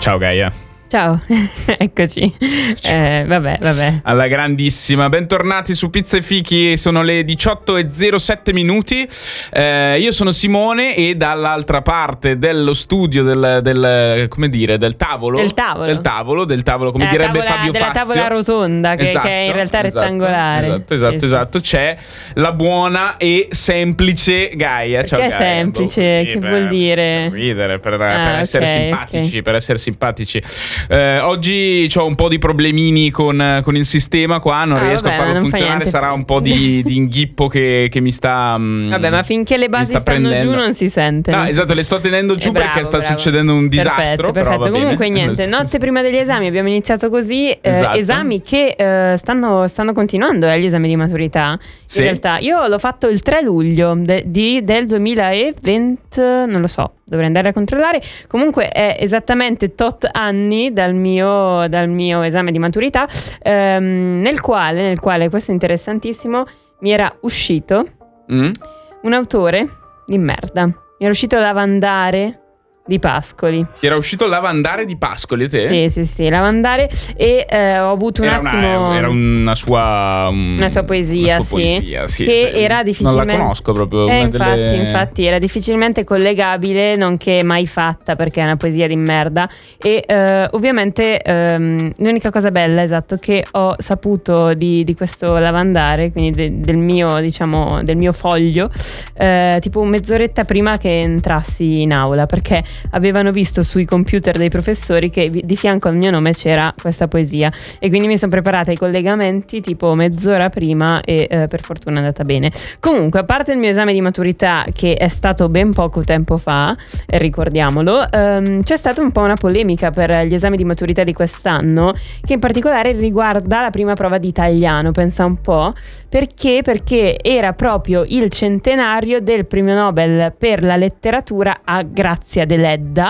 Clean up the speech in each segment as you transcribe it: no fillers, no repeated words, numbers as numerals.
Ciao Gaia. Ciao, eccoci. Vabbè. Alla grandissima, bentornati su Pizza e Fichi, sono le 18:07. Io sono Simone e dall'altra parte dello studio del come dire, del tavolo, come direbbe Fabio Fazio, della tavola rotonda che è in realtà rettangolare. Esatto. C'è la buona e semplice Gaia. Ciao, che è Gaia. semplice? Che vuol dire? Per ridere, per essere simpatici, per essere simpatici. Oggi ho un po' di problemini con il sistema qua, non riesco a farlo funzionare, sarà un po' di inghippo che mi sta vabbè, ma finché le basi stanno giù non si sente. No, esatto, le sto tenendo giù perché sta succedendo un disastro. Perfetto. Comunque niente, notte prima degli esami abbiamo iniziato così, esatto. Esami che stanno continuando gli esami di maturità. Sì. In realtà io l'ho fatto il 3 luglio del 2020, non lo so, dovrei andare a controllare. Comunque è esattamente tot anni dal mio esame di maturità, nel quale, questo è interessantissimo, mi era uscito un autore di merda. Mi era uscito Lavandare di Pascoli. Ti era uscito Lavandare di Pascoli, te? Sì, Lavandare. E ho avuto attimo. Era una sua poesia, che era difficilmente. Non la conosco proprio. Infatti, era difficilmente collegabile, nonché mai fatta, perché è una poesia di merda. E ovviamente l'unica cosa bella, esatto, che ho saputo di questo Lavandare, quindi del mio foglio, tipo mezz'oretta prima che entrassi in aula, perché avevano visto sui computer dei professori che di fianco al mio nome c'era questa poesia, e quindi mi sono preparata i collegamenti tipo mezz'ora prima e per fortuna è andata bene. Comunque, a parte il mio esame di maturità, che è stato ben poco tempo fa, ricordiamolo, c'è stata un po' una polemica per gli esami di maturità di quest'anno, che in particolare riguarda la prima prova di italiano. Pensa un po', perché era proprio il centenario del premio Nobel per la letteratura a Grazia Deledda,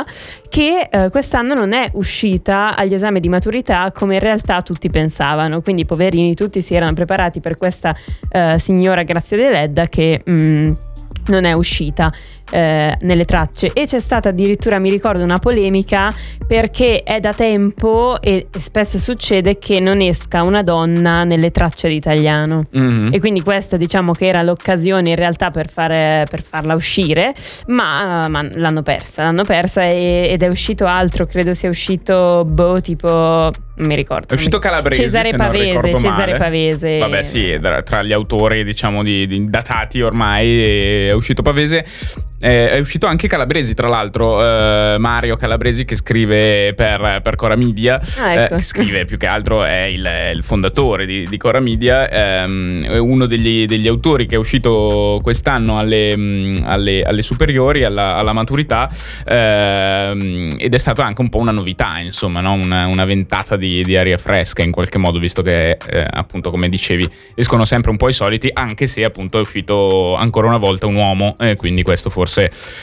che quest'anno non è uscita agli esami di maturità come in realtà tutti pensavano. Quindi poverini, tutti si erano preparati per questa signora Grazia Deledda che non è uscita nelle tracce. E c'è stata addirittura, mi ricordo, una polemica, perché è da tempo e spesso succede che non esca una donna nelle tracce di italiano, e quindi questa, diciamo, che era l'occasione in realtà per farla uscire, ma l'hanno persa ed è uscito altro, credo sia uscito tipo, non mi ricordo, è uscito Calabresi, Cesare Pavese. Vabbè, sì, tra gli autori, diciamo, di datati ormai è uscito Pavese. È uscito anche Calabresi, tra l'altro, Mario Calabresi, che scrive per Cora Media. Ecco. Che scrive, più che altro è il fondatore di Cora Media, è uno degli autori che è uscito quest'anno alle superiori, alla maturità, ed è stato anche un po' una novità, insomma, no? Una ventata di aria fresca in qualche modo, visto che appunto, come dicevi, escono sempre un po' i soliti, anche se appunto è uscito ancora una volta un uomo, quindi questo forse